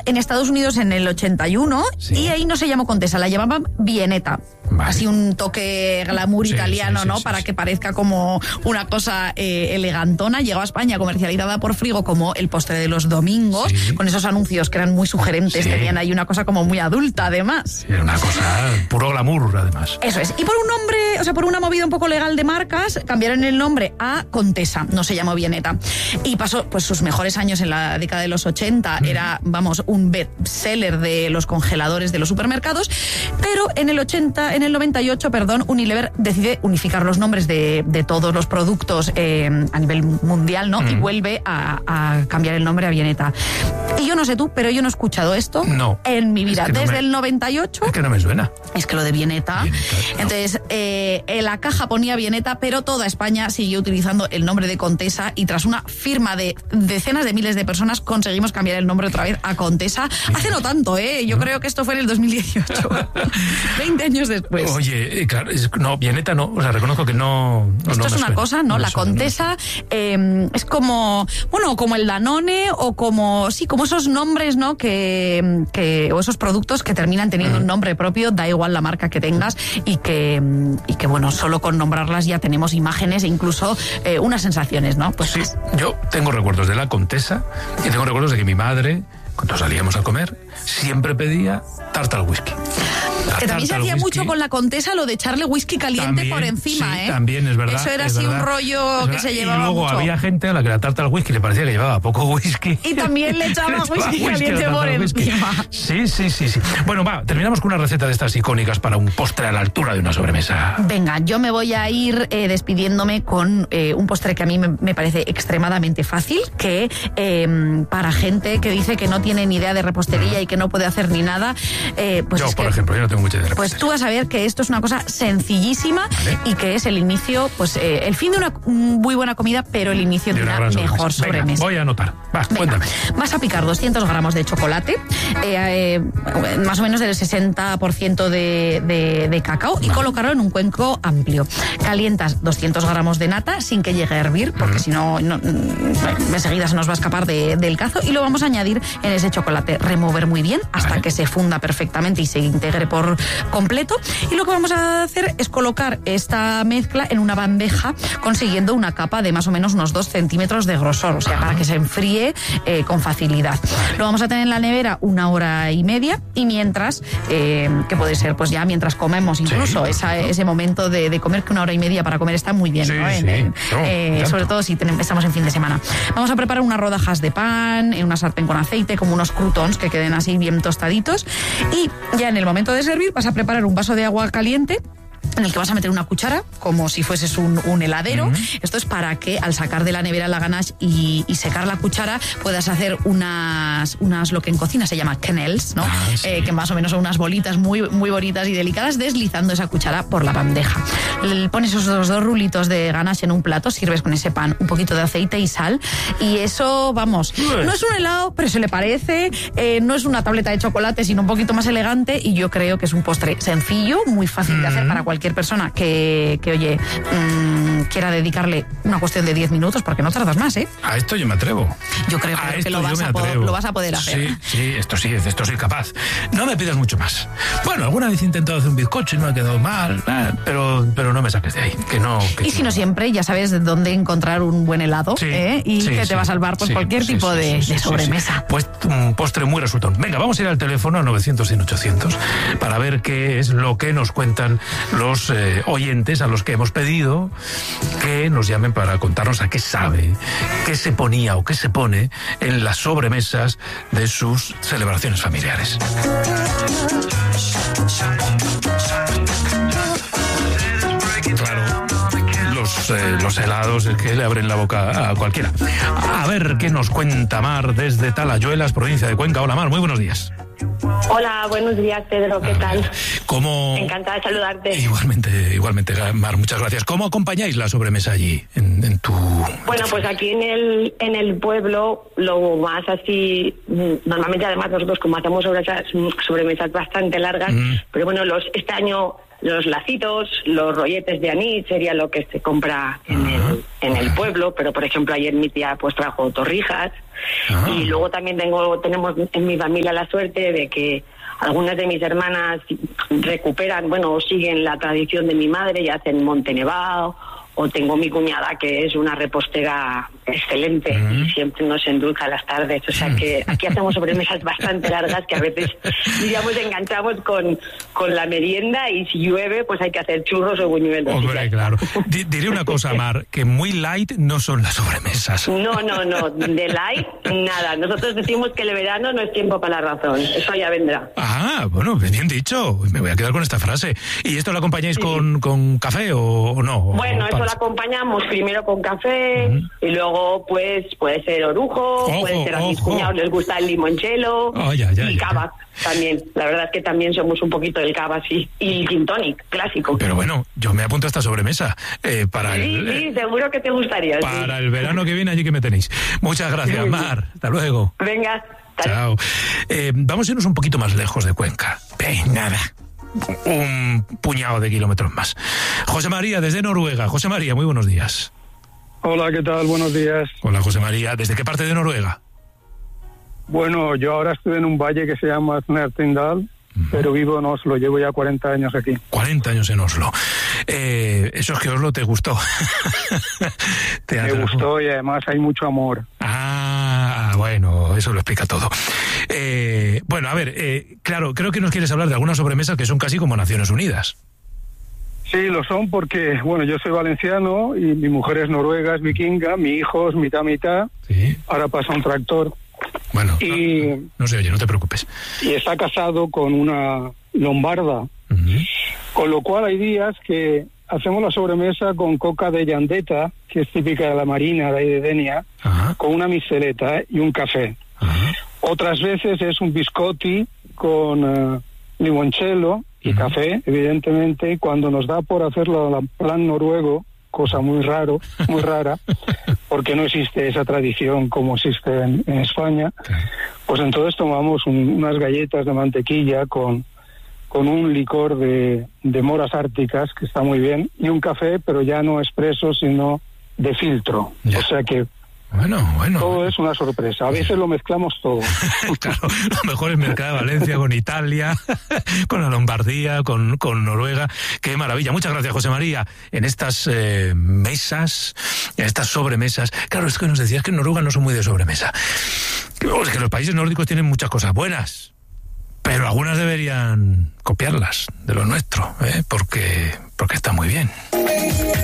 en Estados Unidos en el 81 y ahí no se llamó Contessa, la llamaban Vieneta. Vale. Así un toque glamour italiano, ¿no? Para que parezca como una cosa elegantona. Llegó a España comercializada por Frigo como el postre de los domingos, con esos anuncios que eran muy sugerentes, tenían ahí una cosa como muy adulta, además. Era una cosa puro glamour, además. Eso es. Y por un nombre, o sea, por una movida un poco legal de marcas, cambiaron el nombre a Contessa, no se llamó Vieneta. Y pasó pues sus mejores años en la década de los 80, era, vamos, un bestseller de los congeladores de los supermercados, pero en el 98, Unilever decide unificar los nombres de todos los productos a nivel mundial, ¿no? Y vuelve a cambiar el nombre a Vieneta. Y yo no sé tú, pero yo no he escuchado esto en mi vida. Es que desde el 98. Es que no me suena. Es que lo de Vieneta. Entonces, la caja ponía Vieneta, pero toda España siguió utilizando el nombre de Contessa y tras una firma de decenas de miles de personas conseguimos cambiar el nombre otra vez a Contessa. Hace no tanto, Yo creo que esto fue en el 2018. 20 años después. Oye, claro, Vieneta no, o sea, reconozco que no. Esto es una cosa, ¿no? La Contessa es como, bueno, como el Danone o como esos nombres, ¿no? O esos productos que terminan teniendo un nombre propio, da igual la marca que tengas y que bueno, solo con nombrarlas ya tenemos imágenes e incluso unas sensaciones, ¿no? Pues sí, yo tengo recuerdos de la Contessa y tengo recuerdos de que mi madre, cuando salíamos a comer, siempre pedía tarta al whisky. Que también se hacía mucho con la Contessa lo de echarle whisky caliente también, por encima, sí, también es verdad. Eso era así un rollo que se llevaba mucho. Y luego había gente a la que la tarta al whisky le parecía que llevaba poco whisky. Y también le echaba whisky caliente por encima. Sí. Bueno, terminamos con una receta de estas icónicas para un postre a la altura de una sobremesa. Venga, yo me voy a ir despidiéndome con un postre que a mí me parece extremadamente fácil, que para gente que dice que no tiene ni idea de repostería y que no puede hacer ni nada, pues yo, por ejemplo, yo no tengo mucha idea de repostería. Pues tú vas a ver que esto es una cosa sencillísima y que es el inicio, pues el fin de una muy buena comida, pero el inicio de una mejor sobremesa. Venga, voy a anotar. Cuéntame. Vas a picar 200 gramos de chocolate, más o menos del 60% de cacao y colocarlo en un cuenco amplio. Calientas 200 gramos de nata sin que llegue a hervir, porque si no, enseguida se nos va a escapar del cazo y lo vamos a añadir en ese chocolate. Remover muy bien hasta que se funda perfectamente y se integre por completo. Y lo que vamos a hacer es colocar esta mezcla en una bandeja, consiguiendo una capa de más o menos unos 2 centímetros de grosor, o sea, para que se enfríe con facilidad. Lo vamos a tener en la nevera 1 hora y media y mientras, que puede ser pues ya mientras comemos incluso, ese momento de comer, que 1 hora y media para comer está muy bien, ¿no? Sobre todo si estamos en fin de semana. Vamos a preparar unas rodajas de pan en una sartén con aceite, como unos croutons que queden así bien tostaditos, y ya en el momento de servir vas a preparar un vaso de agua caliente en el que vas a meter una cuchara, como si fueses un heladero. Esto es para que al sacar de la nevera la ganache y secar la cuchara puedas hacer unas lo que en cocina se llama quenelles, ¿no? Que más o menos son unas bolitas muy, muy bonitas y delicadas, deslizando esa cuchara por la bandeja. Le pones esos 2 rulitos de ganache en un plato, sirves con ese pan un poquito de aceite y sal, y eso, vamos, no es un helado, pero se le parece, no es una tableta de chocolate, sino un poquito más elegante, y yo creo que es un postre sencillo, muy fácil de hacer para cualquier persona que oye, quiera dedicarle una cuestión de 10 minutos, porque no tardas más, ¿eh? A esto yo me atrevo. Yo creo que lo vas a poder hacer. Sí, esto soy capaz. No me pidas mucho más. Bueno, alguna vez he intentado hacer un bizcocho y no ha quedado mal, pero no me saques de ahí. Y si no siempre, ya sabes dónde encontrar un buen helado, que te va a salvar por cualquier tipo de sobremesa. Pues un postre muy resultón. Venga, vamos a ir al teléfono a 900 y 800 para ver qué es lo que nos cuentan los oyentes a los que hemos pedido que nos llamen para contarnos a qué sabe, qué se ponía o qué se pone en las sobremesas de sus celebraciones familiares. Claro, los helados es que le abren la boca a cualquiera. A ver qué nos cuenta Mar desde Talayuelas, provincia de Cuenca. Hola Mar, muy buenos días. Hola, buenos días, Pedro, ¿qué tal? ¿Cómo? Encantada de saludarte. Igualmente, Mar, muchas gracias. ¿Cómo acompañáis la sobremesa allí, en tu...? Bueno, pues aquí en el pueblo, lo más así, normalmente además nosotros como hacemos sobremesas bastante largas, pero bueno, este año los lacitos, los rolletes de anís, sería lo que se compra en el pueblo, pero por ejemplo ayer mi tía pues trajo torrijas. Y luego también tenemos en mi familia la suerte de que algunas de mis hermanas recuperan, o siguen la tradición de mi madre y hacen Monte Nevado, o tengo mi cuñada que es una repostera excelente y siempre nos endulza las tardes, o sea que aquí hacemos sobremesas bastante largas que a veces, digamos, enganchamos con la merienda, y si llueve pues hay que hacer churros o buñuelos. Hombre, claro. Diré una cosa, Mar, que muy light no son las sobremesas. No, de light nada. Nosotros decimos que el verano no es tiempo para la razón, eso ya vendrá. Ah, bueno, bien dicho, me voy a quedar con esta frase. ¿Y esto lo acompañáis con café o no? Bueno, eso lo acompañamos primero con café y luego pues puede ser orujo, puede ser a mis cuñados les gusta el limoncello y cava también. La verdad es que también somos un poquito del cava, sí, y gin tonic, clásico. Pero bueno, yo me apunto a esta sobremesa para sí, seguro que te gustaría. Para el verano que viene, allí que me tenéis. Muchas gracias, Mar. Hasta luego. Venga. Chao. Vamos a irnos un poquito más lejos de Cuenca. Nada. Un puñado de kilómetros más. José María, desde Noruega. José María, muy buenos días. Hola, ¿qué tal? Buenos días. Hola, José María. ¿Desde qué parte de Noruega? Bueno, yo ahora estoy en un valle que se llama Snertindal, pero vivo en Oslo. Llevo ya 40 años aquí. 40 años en Oslo. Eso es que Oslo te gustó. Me gustó y además hay mucho amor. Bueno, eso lo explica todo. Bueno, a ver, claro, creo que nos quieres hablar de algunas sobremesas que son casi como Naciones Unidas. Sí, lo son porque, yo soy valenciano y mi mujer es noruega, es vikinga, mi hijo es mitad. Sí. Ahora pasa un tractor. Bueno, no se oye, no te preocupes. Y está casado con una lombarda. Con lo cual hay días que hacemos la sobremesa con coca de Yandeta, que es típica de la marina de ahí de Denia, con una misteleta y un café. Otras veces es un biscotti con limoncello y café, evidentemente, y cuando nos da por hacerlo en plan noruego, cosa muy rara, porque no existe esa tradición como existe en España, pues entonces tomamos unas galletas de mantequilla con un licor de moras árticas, que está muy bien, y un café, pero ya no expreso, sino de filtro. O sea que bueno. Todo es una sorpresa. A veces lo mezclamos todo. Claro, lo mejor es mezclar Valencia con Italia, con la Lombardía, con Noruega. ¡Qué maravilla! Muchas gracias, José María. En estas mesas, en estas sobremesas. Claro, es que nos decías que en Noruega no son muy de sobremesa. Es que los países nórdicos tienen muchas cosas buenas, pero algunas deberían copiarlas de lo nuestro, porque está muy bien.